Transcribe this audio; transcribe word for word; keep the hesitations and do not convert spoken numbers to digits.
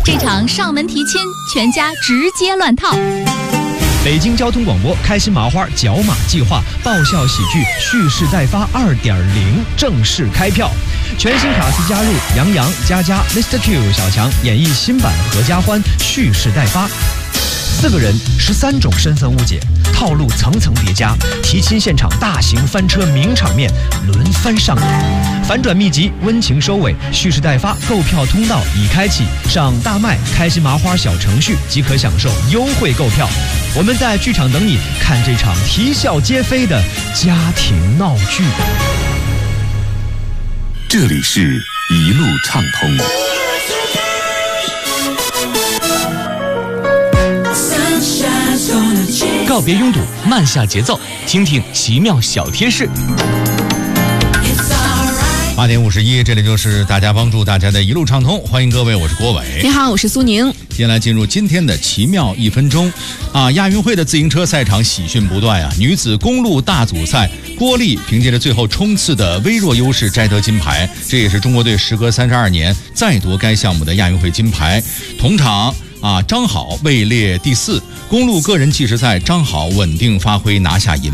这场上门提亲，全家直接乱套。 北京交通广播开心麻花角马计划爆笑喜剧蓄势待发 二点零 正式开票，全新卡司加入杨洋、佳佳、Mister Q、小强演绎新版合家欢蓄势待发。四个人，十三种身份误解，套路层层叠加，提亲现场大型翻车名场面轮番上演，反转秘籍温情收尾，蓄势待发购票通道已开启，上大麦开心麻花小程序即可享受优惠购票。我们在剧场等你，看这场啼笑皆非的家庭闹剧。 这里是一路畅通。 告别拥堵，慢下节奏，听听奇妙小贴士。 八点五十一，这里就是大家帮助大家的一路畅通，欢迎各位，我是郭伟。 你好，我是苏宁。 接下来进入今天的奇妙一分钟啊！亚运会的自行车赛场喜讯不断啊！女子公路大组赛，郭丽凭借着最后冲刺的微弱优势摘得金牌，这也是中国队时隔三十二年再夺该项目的亚运会金牌。同场啊，张好位列第四，公路个人计时赛，张好稳定发挥拿下银。